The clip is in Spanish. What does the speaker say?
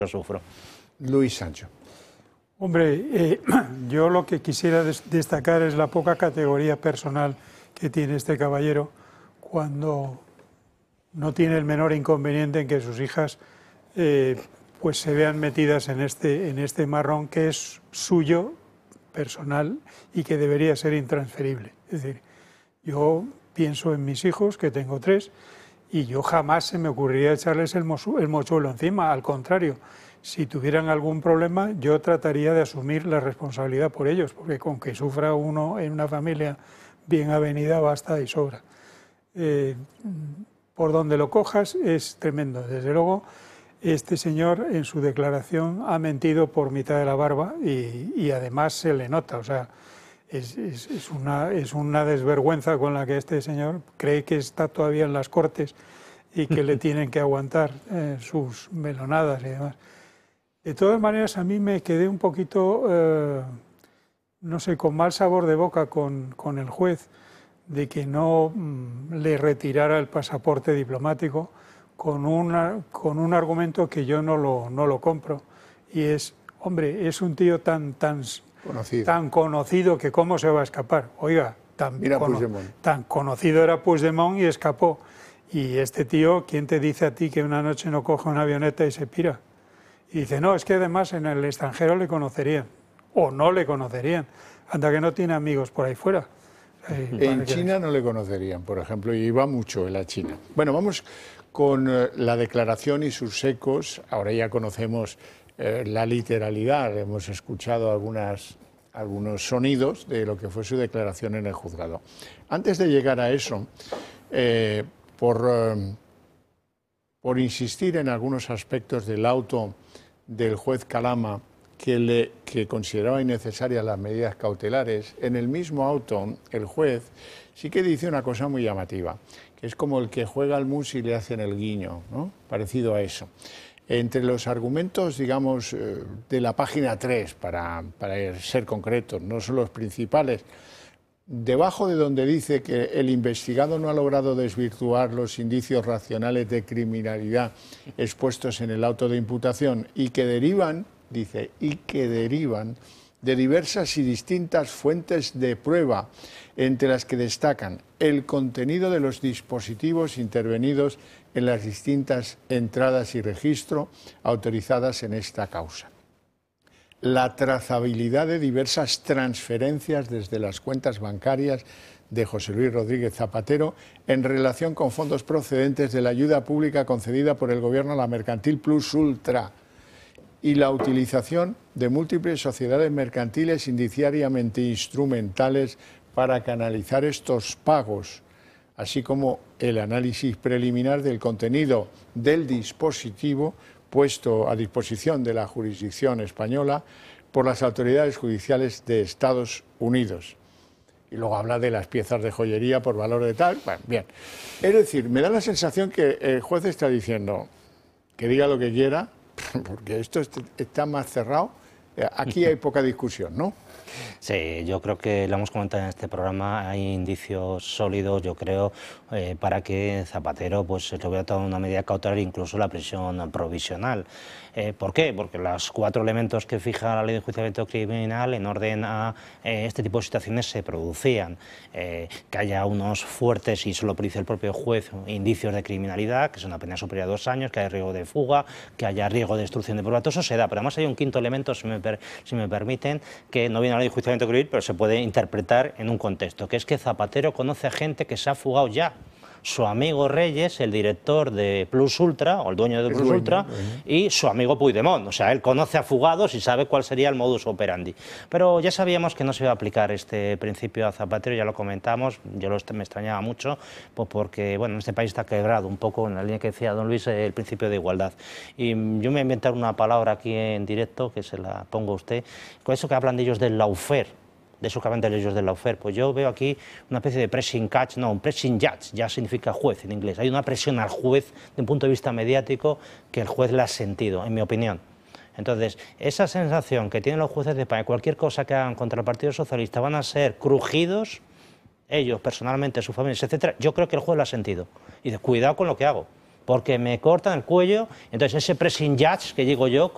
sufro. Luis Sancho. Hombre, yo lo que quisiera destacar es la poca categoría personal que tiene este caballero cuando no tiene el menor inconveniente en que sus hijas pues se vean metidas en este marrón que es suyo, personal, y que debería ser intransferible. Es decir, yo pienso en mis hijos, que tengo 3, y yo jamás se me ocurriría echarles el mochuelo encima. Al contrario, si tuvieran algún problema, yo trataría de asumir la responsabilidad por ellos, porque con que sufra uno en una familia bien avenida basta y sobra. Por donde lo cojas es tremendo. Desde luego, este señor en su declaración ha mentido por mitad de la barba y además se le nota. O sea, es una desvergüenza con la que este señor cree que está todavía en las Cortes y que le tienen que aguantar sus melonadas y demás. De todas maneras, a mí me quedé un poquito, no sé, con mal sabor de boca con el juez de que no le retirara el pasaporte diplomático con un argumento que yo no lo compro. Y es, hombre, es un tío tan conocido que cómo se va a escapar. Oiga, tan conocido era Puigdemont y escapó. Y este tío, ¿quién te dice a ti que una noche no coge una avioneta y se pira? Y dice, no, es que además en el extranjero le conocerían, o no le conocerían, anda que no tiene amigos por ahí fuera. En China no le conocerían, por ejemplo, y va mucho en la China. Bueno, vamos con la declaración y sus ecos. Ahora ya conocemos la literalidad, hemos escuchado algunos sonidos de lo que fue su declaración en el juzgado. Antes de llegar a eso, por insistir en algunos aspectos del auto del juez Calama que consideraba innecesarias las medidas cautelares, en el mismo auto el juez sí que dice una cosa muy llamativa, que es como el que juega al mus y le hacen el guiño, ¿no? Parecido a eso. Entre los argumentos, digamos, de la página 3, para ser concretos, no son los principales, debajo de donde dice que el investigado no ha logrado desvirtuar los indicios racionales de criminalidad expuestos en el auto de imputación y que derivan, dice, de diversas y distintas fuentes de prueba, entre las que destacan el contenido de los dispositivos intervenidos en las distintas entradas y registro autorizadas en esta causa, la trazabilidad de diversas transferencias desde las cuentas bancarias de José Luis Rodríguez Zapatero en relación con fondos procedentes de la ayuda pública concedida por el Gobierno a la mercantil Plus Ultra y la utilización de múltiples sociedades mercantiles indiciariamente instrumentales para canalizar estos pagos, así como el análisis preliminar del contenido del dispositivo puesto a disposición de la jurisdicción española por las autoridades judiciales de Estados Unidos. Y luego habla de las piezas de joyería por valor de tal. Bueno, bien. Es decir, me da la sensación que el juez está diciendo que diga lo que quiera, porque esto está más cerrado. Aquí hay poca discusión, ¿no? Sí, yo creo que lo hemos comentado en este programa, hay indicios sólidos, yo creo, para que Zapatero pues, se le hubiera tomado una medida cautelar, incluso la prisión provisional. ¿Por qué? Porque los 4 elementos que fija la Ley de Enjuiciamiento Criminal en orden a este tipo de situaciones se producían. Que haya unos fuertes, y eso lo dice el propio juez, indicios de criminalidad, que es una pena superior a 2 años, que haya riesgo de fuga, que haya riesgo de destrucción de prueba, todo eso se da. Pero además hay un quinto elemento, si me permiten, que no viene a la Ley de Enjuiciamiento Criminal, pero se puede interpretar en un contexto, que es que Zapatero conoce a gente que se ha fugado ya. Su amigo Reyes, el director de Plus Ultra, o el dueño de Plus Ultra, y su amigo Puigdemont. O sea, él conoce a fugados y sabe cuál sería el modus operandi. Pero ya sabíamos que no se iba a aplicar este principio a Zapatero, ya lo comentamos, me extrañaba mucho, pues porque, bueno, en este país está quebrado un poco, en la línea que decía don Luis, el principio de igualdad. Y yo me voy a inventar una palabra aquí en directo, que se la pongo a usted, con eso que hablan de ellos del lawfare, de eso que hablan de ellos del lawfare. Pues yo veo aquí una especie de pressing catch, no, un pressing judge, ya significa juez en inglés. Hay una presión al juez de un punto de vista mediático que el juez la ha sentido, en mi opinión. Entonces, esa sensación que tienen los jueces de España, cualquier cosa que hagan contra el Partido Socialista van a ser crujidos, ellos personalmente, sus familias, etcétera, yo creo que el juez lo ha sentido. Y dice, cuidado con lo que hago, porque me cortan el cuello. Entonces, ese pressing judge que digo yo,